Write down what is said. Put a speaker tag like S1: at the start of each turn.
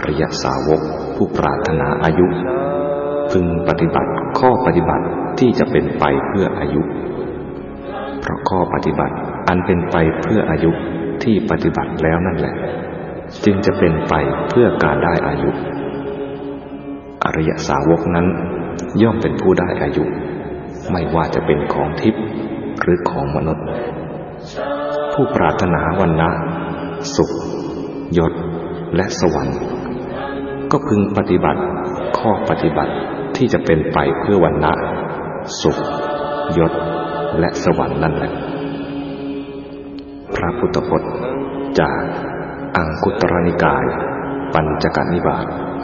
S1: ริยสาวกผู้ปรารถนาอายุพึงปฏิบัติข้อปฏิบัติที่จะเป็นไปเพื่ออายุเพราะข้อปฏิบัติอันเป็นไปเพื่ออายุที่ปฏิบัติแล้วนั่นแหละจึงจะเป็นไปเพื่อการได้อายุอริยสาวกนั้นย่อมเป็นผู้ได้อายุไม่ว่าจะเป็นของทิพย์หรือของมนุษย์ผู้ปรารถนาวรรณะสุขยศและสวรรค์ก็พึงปฏิบัติข้อปฏิบัติที่จะเป็นไปเพื่อวรรณะสุขยศและสวรรค์นั่นแหละพระพุทธพจน์จากอังคุตรนิกายปัญจกนิบาต